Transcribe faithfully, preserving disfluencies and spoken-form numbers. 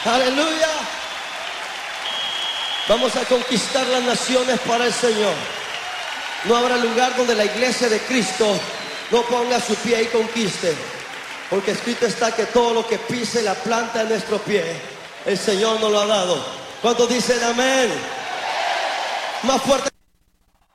Aleluya. Vamos a conquistar las naciones para el Señor. No habrá lugar donde la iglesia de Cristo no ponga su pie y conquiste, porque escrito está que todo lo que pise la planta de nuestro pie, el Señor nos lo ha dado. ¿Cuántos dicen amén? Más fuerte.